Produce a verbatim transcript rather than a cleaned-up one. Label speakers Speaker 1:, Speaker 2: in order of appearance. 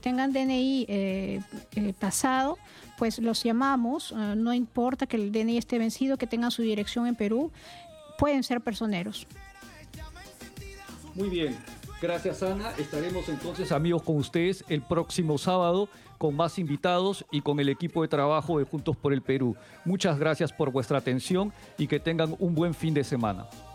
Speaker 1: tengan D N I eh, eh, pasado, pues los llamamos, uh, no importa que el D N I esté vencido, que tengan su dirección en Perú, pueden ser personeros.
Speaker 2: Muy bien, gracias Ana. Estaremos entonces, amigos, con ustedes el próximo sábado con más invitados y con el equipo de trabajo de Juntos por el Perú. Muchas gracias por vuestra atención y que tengan un buen fin de semana.